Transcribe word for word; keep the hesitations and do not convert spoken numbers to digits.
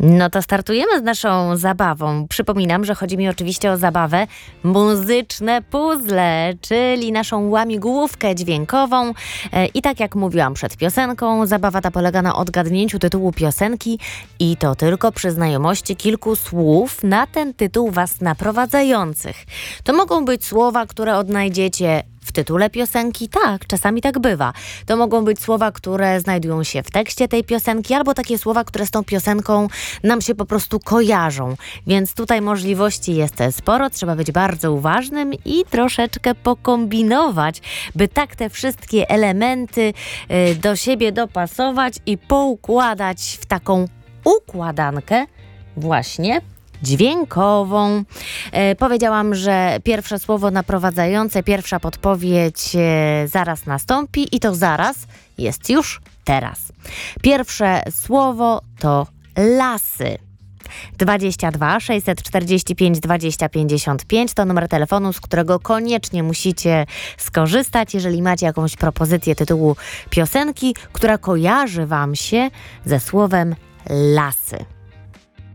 No to startujemy z naszą zabawą. Przypominam, że chodzi mi oczywiście o zabawę muzyczne puzzle, czyli naszą łamigłówkę dźwiękową. I tak jak mówiłam przed piosenką, zabawa ta polega na odgadnięciu tytułu piosenki i to tylko przy znajomości kilku słów na ten tytuł was naprowadzających. To mogą być słowa, które odnajdziecie w tytule piosenki, tak, czasami tak bywa. To mogą być słowa, które znajdują się w tekście tej piosenki, albo takie słowa, które z tą piosenką nam się po prostu kojarzą. Więc tutaj możliwości jest sporo, trzeba być bardzo uważnym i troszeczkę pokombinować, by tak te wszystkie elementy y, do siebie dopasować i poukładać w taką układankę właśnie dźwiękową. E, powiedziałam, że pierwsze słowo naprowadzające, pierwsza podpowiedź e, zaraz nastąpi i to zaraz jest już teraz. Pierwsze słowo to lasy. dwadzieścia dwa sześćset czterdzieści pięć dwadzieścia pięćdziesiąt pięć to numer telefonu, z którego koniecznie musicie skorzystać, jeżeli macie jakąś propozycję tytułu piosenki, która kojarzy wam się ze słowem lasy.